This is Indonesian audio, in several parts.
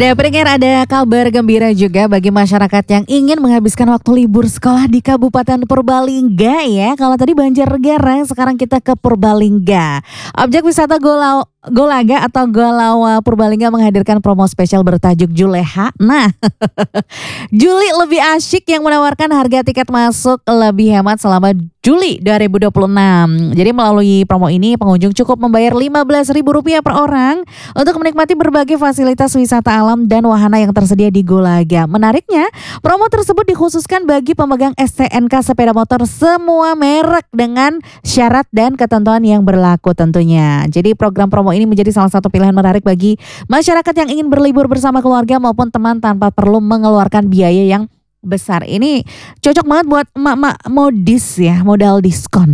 Dan pendengar, ada kabar gembira juga bagi masyarakat yang ingin menghabiskan waktu libur sekolah di Kabupaten Purbalingga ya. Kalau tadi Banjarnegara, sekarang kita ke Purbalingga. Objek wisata Golaga atau Golawa Purbalingga menghadirkan promo spesial bertajuk Juleha. Nah, Juli lebih asyik yang menawarkan harga tiket masuk lebih hemat selama Juli 2026. Jadi melalui promo ini pengunjung cukup membayar Rp15.000 per orang untuk menikmati berbagai fasilitas wisata alam dan wahana yang tersedia di Golaga. Menariknya, promo tersebut dikhususkan bagi pemegang STNK sepeda motor semua merek dengan syarat dan ketentuan yang berlaku tentunya. Jadi program promo ini menjadi salah satu pilihan menarik bagi masyarakat yang ingin berlibur bersama keluarga maupun teman tanpa perlu mengeluarkan biaya yang besar. Ini cocok banget buat emak-emak modis ya, modal diskon.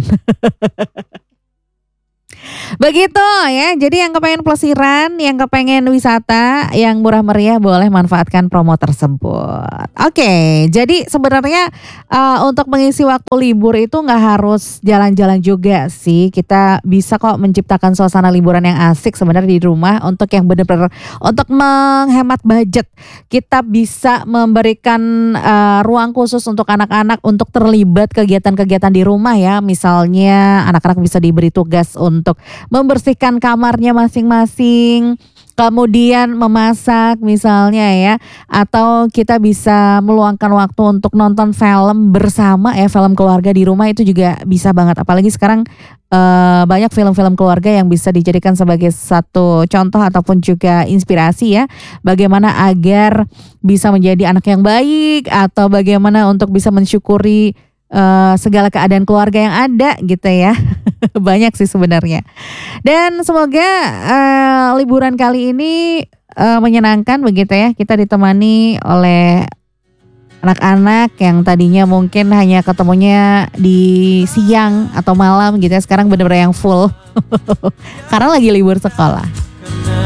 Begitu ya, jadi yang kepengen pelesiran, yang kepengen wisata, yang murah meriah boleh manfaatkan promo tersebut. Oke, jadi sebenarnya untuk mengisi waktu libur itu nggak harus jalan-jalan juga sih. Kita bisa kok menciptakan suasana liburan yang asik sebenarnya di rumah untuk yang benar-benar untuk menghemat budget. Kita bisa memberikan ruang khusus untuk anak-anak untuk terlibat kegiatan-kegiatan di rumah ya. Misalnya anak-anak bisa diberi tugas untuk membersihkan kamarnya masing-masing, kemudian memasak misalnya ya, atau kita bisa meluangkan waktu untuk nonton film bersama ya, film keluarga di rumah itu juga bisa banget. Apalagi sekarang banyak film-film keluarga yang bisa dijadikan sebagai satu contoh ataupun juga inspirasi ya, bagaimana agar bisa menjadi anak yang baik atau bagaimana untuk bisa mensyukuri segala keadaan keluarga yang ada gitu ya. Banyak sih sebenarnya. Dan semoga liburan kali ini menyenangkan begitu ya. Kita ditemani oleh anak-anak yang tadinya mungkin hanya ketemunya di siang atau malam gitu ya. Sekarang benar-benar yang full. Karena lagi libur sekolah.